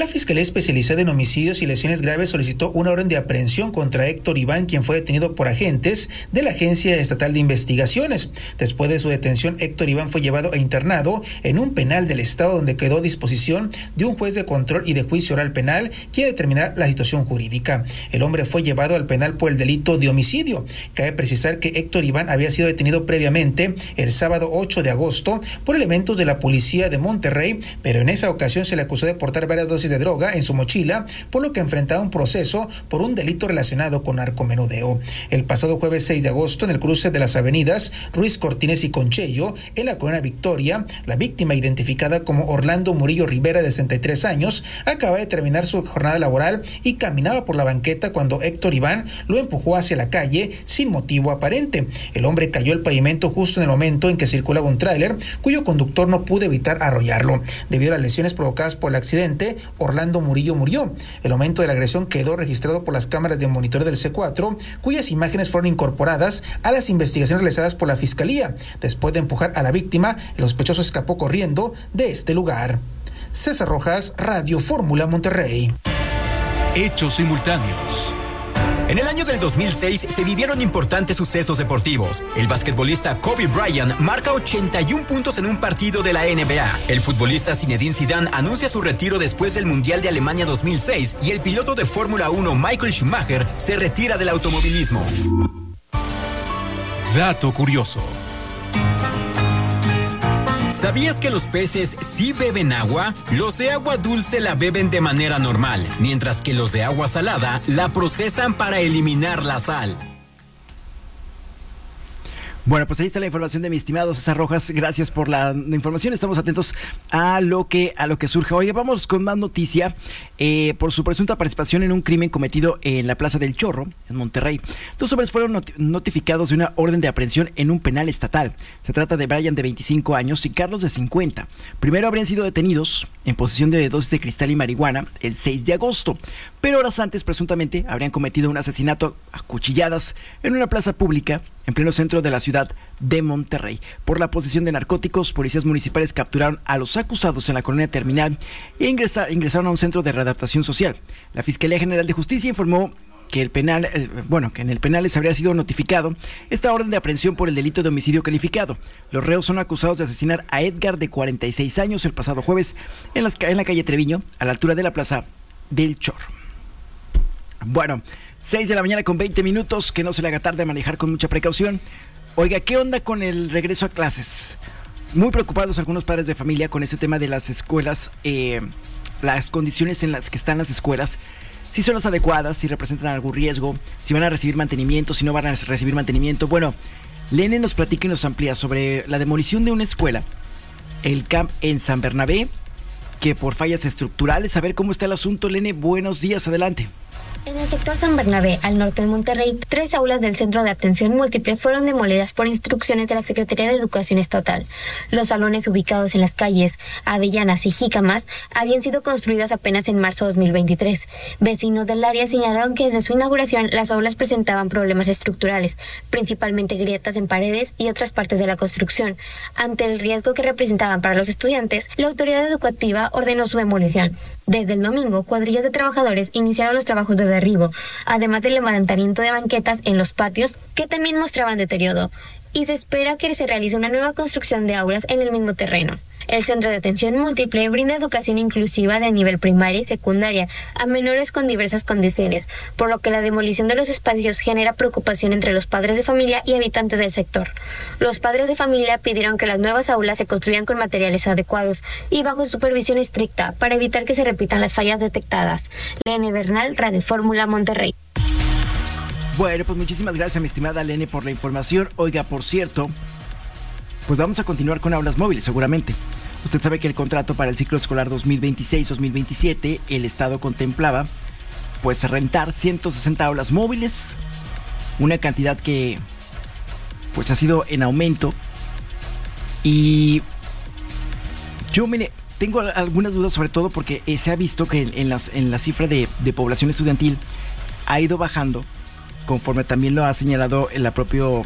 La Fiscalía Especializada en Homicidios y Lesiones Graves solicitó una orden de aprehensión contra Héctor Iván, quien fue detenido por agentes de la Agencia Estatal de Investigaciones. Después de su detención, Héctor Iván fue llevado e internado en un penal del estado, donde quedó a disposición de un juez de control y de juicio oral penal, quien determinará la situación jurídica. El hombre fue llevado al penal por el delito de homicidio. Cabe precisar que Héctor Iván había sido detenido previamente el sábado 8 de agosto por elementos de la policía de Monterrey, pero en esa ocasión se le acusó de portar varias dosis de droga en su mochila, por lo que enfrentaba un proceso por un delito relacionado con narcomenudeo. El pasado jueves 6 de agosto, en el cruce de las avenidas Ruiz Cortines y Conchello, en la colonia Victoria, la víctima, identificada como Orlando Murillo Rivera, de 63 años, acaba de terminar su jornada laboral y caminaba por la banqueta cuando Héctor Iván lo empujó hacia la calle sin motivo aparente. El hombre cayó al pavimento justo en el momento en que circulaba un tráiler, cuyo conductor no pudo evitar arrollarlo. Debido a las lesiones provocadas por el accidente, Orlando Murillo murió. El momento de la agresión quedó registrado por las cámaras de monitoreo del C4, cuyas imágenes fueron incorporadas a las investigaciones realizadas por la Fiscalía. Después de empujar a la víctima, el sospechoso escapó corriendo de este lugar. César Rojas, Radio Fórmula, Monterrey. Hechos simultáneos. En el año del 2006 se vivieron importantes sucesos deportivos. El basquetbolista Kobe Bryant marca 81 puntos en un partido de la NBA. El futbolista Zinedine Zidane anuncia su retiro después del Mundial de Alemania 2006 y el piloto de Fórmula 1 Michael Schumacher se retira del automovilismo. Dato curioso. ¿Sabías que los peces sí beben agua? Los de agua dulce la beben de manera normal, mientras que los de agua salada la procesan para eliminar la sal. Bueno, pues ahí está la información de mi estimado César Rojas. Gracias por la información. Estamos atentos a lo que surja. Oye, vamos con más noticia. Por su presunta participación en un crimen cometido en la Plaza del Chorro, en Monterrey, 2 hombres fueron notificados de una orden de aprehensión en un penal estatal. Se trata de Brian, de 25 años, y Carlos, de 50. Primero habrían sido detenidos en posesión de dosis de cristal y marihuana el 6 de agosto, pero horas antes presuntamente habrían cometido un asesinato a cuchilladas en una plaza pública en pleno centro de la ciudad de Monterrey. Por la posesión de narcóticos, policías municipales capturaron a los acusados en la colonia Terminal e ingresaron a un centro de readaptación social. La Fiscalía General de Justicia informó que que en el penal les habría sido notificado esta orden de aprehensión por el delito de homicidio calificado. Los reos son acusados de asesinar a Edgar, de 46 años, el pasado jueves en la calle Treviño, a la altura de la Plaza del Chorro. Bueno, 6 de la mañana con 20 minutos, que no se le haga tarde, a manejar con mucha precaución. Oiga, ¿qué onda con el regreso a clases? Muy preocupados algunos padres de familia con este tema de las escuelas, las condiciones en las que están las escuelas, si son las adecuadas, si representan algún riesgo, si van a recibir mantenimiento, si no van a recibir mantenimiento. Bueno, Lene nos platica y nos amplía sobre la demolición de una escuela, el CAMP en San Bernabé, que por fallas estructurales. A ver cómo está el asunto, Lene, buenos días, adelante. En el sector San Bernabé, al norte de Monterrey, 3 aulas del Centro de Atención Múltiple fueron demolidas por instrucciones de la Secretaría de Educación Estatal. Los salones ubicados en las calles Avellanas y Jícamas habían sido construidas apenas en marzo de 2023. Vecinos del área señalaron que desde su inauguración las aulas presentaban problemas estructurales, principalmente grietas en paredes y otras partes de la construcción. Ante el riesgo que representaban para los estudiantes, la autoridad educativa ordenó su demolición. Desde el domingo, cuadrillas de trabajadores iniciaron los trabajos de derribo, además del levantamiento de banquetas en los patios, que también mostraban deterioro, y se espera que se realice una nueva construcción de aulas en el mismo terreno. El Centro de Atención Múltiple brinda educación inclusiva de nivel primaria y secundaria a menores con diversas condiciones, por lo que la demolición de los espacios genera preocupación entre los padres de familia y habitantes del sector. Los padres de familia pidieron que las nuevas aulas se construyan con materiales adecuados y bajo supervisión estricta para evitar que se repitan las fallas detectadas. Lene Bernal, Radio Fórmula, Monterrey. Bueno, pues muchísimas gracias, mi estimada Lene, por la información. Oiga, por cierto, pues vamos a continuar con aulas móviles, seguramente. Usted sabe que el contrato para el ciclo escolar 2026-2027, el Estado contemplaba, pues, rentar 160 aulas móviles, una cantidad que, pues, ha sido en aumento. Y yo, mire, tengo algunas dudas, sobre todo porque se ha visto que en la cifra de población estudiantil ha ido bajando, conforme también lo ha señalado el propio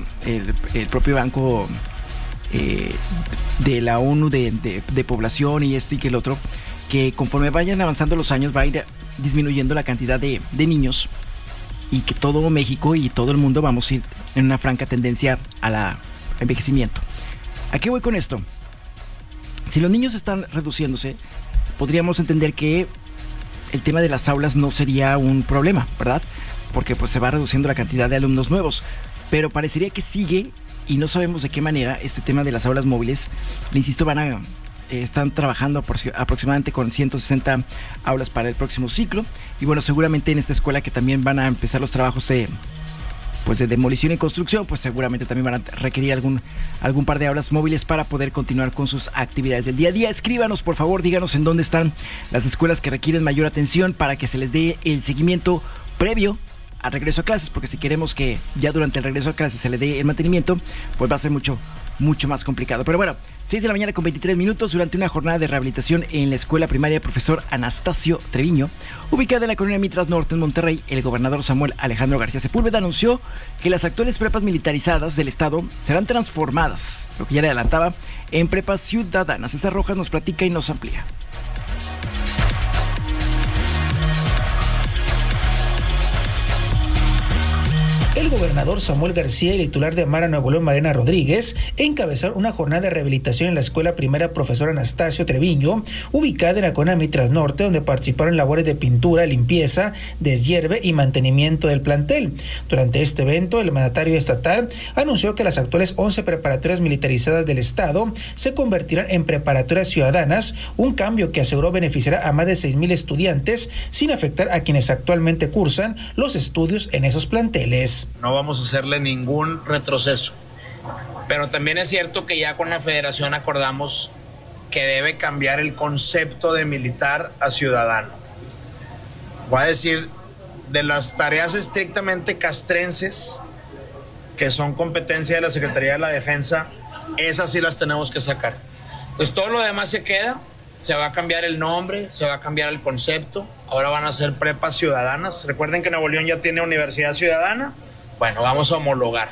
banco de la ONU de población y esto y que el otro, que conforme vayan avanzando los años va a ir disminuyendo la cantidad de niños y que todo México y todo el mundo vamos a ir en una franca tendencia al envejecimiento. ¿A qué voy con esto? Si los niños están reduciéndose, podríamos entender que el tema de las aulas no sería un problema, ¿verdad? Porque pues se va reduciendo la cantidad de alumnos nuevos, pero parecería que sigue y no sabemos de qué manera este tema de las aulas móviles. Le insisto, están trabajando aproximadamente con 160 aulas para el próximo ciclo y bueno, seguramente en esta escuela que también van a empezar los trabajos de demolición y construcción, pues seguramente también van a requerir algún par de aulas móviles para poder continuar con sus actividades del día a día. Escríbanos, por favor, díganos en dónde están las escuelas que requieren mayor atención para que se les dé el seguimiento previo al regreso a clases, porque si queremos que ya durante el regreso a clases se le dé el mantenimiento, pues va a ser mucho más complicado. Pero bueno, 6 de la mañana con 23 minutos, durante una jornada de rehabilitación en la escuela primaria Profesor Anastasio Treviño, ubicada en la colonia Mitras Norte en Monterrey, el gobernador Samuel Alejandro García Sepúlveda anunció que las actuales prepas militarizadas del estado serán transformadas, lo que ya le adelantaba, en prepas ciudadanas. César Rojas nos platica y nos amplía. El gobernador Samuel García y el titular de Amara Nuevo León, Mariana Rodríguez, encabezaron una jornada de rehabilitación en la escuela primera Profesor Anastasio Treviño, ubicada en la colonia Mitras Norte, donde participaron en labores de pintura, limpieza, deshierve y mantenimiento del plantel. Durante este evento, el mandatario estatal anunció que las actuales 11 preparatorias militarizadas del estado se convertirán en preparatorias ciudadanas, un cambio que aseguró beneficiará a más de 6,000 estudiantes sin afectar a quienes actualmente cursan los estudios en esos planteles. No vamos a hacerle ningún retroceso, pero también es cierto que ya con la federación acordamos que debe cambiar el concepto de militar a ciudadano. Voy a decir, de las tareas estrictamente castrenses, que son competencia de la Secretaría de la Defensa, esas sí las tenemos que sacar. Pues todo lo demás se queda, se va a cambiar el nombre, se va a cambiar el concepto, ahora van a ser prepas ciudadanas. Recuerden que Nuevo León ya tiene universidad ciudadana. Bueno, vamos a homologar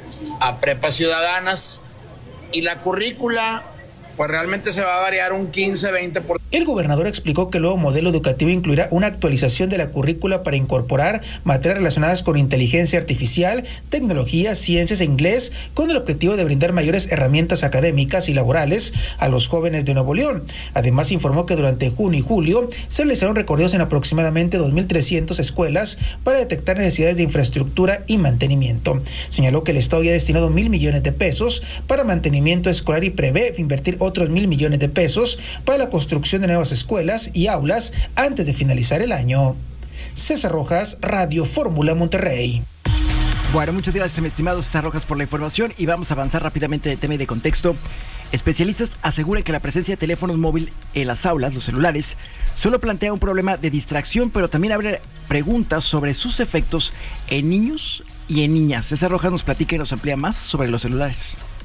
a prepas ciudadanas y la currícula pues realmente se va a variar un 15-20%. El gobernador explicó que el nuevo modelo educativo incluirá una actualización de la currícula para incorporar materias relacionadas con inteligencia artificial, tecnología, ciencias e inglés, con el objetivo de brindar mayores herramientas académicas y laborales a los jóvenes de Nuevo León. Además, informó que durante junio y julio se realizaron recorridos en aproximadamente 2,300 escuelas para detectar necesidades de infraestructura y mantenimiento. Señaló que el Estado ya ha destinado 1,000 millones de pesos para mantenimiento escolar y prevé invertir otros 1,000 millones de pesos para la construcción de nuevas escuelas y aulas antes de finalizar el año. César Rojas, Radio Fórmula Monterrey. Bueno, muchas gracias, mi estimado César Rojas, por la información y vamos a avanzar rápidamente de tema y de contexto. Especialistas aseguran que la presencia de teléfonos móviles en las aulas, los celulares, solo plantea un problema de distracción, pero también abre preguntas sobre sus efectos en niños y en niñas. César Rojas nos platica y nos amplía más sobre los celulares.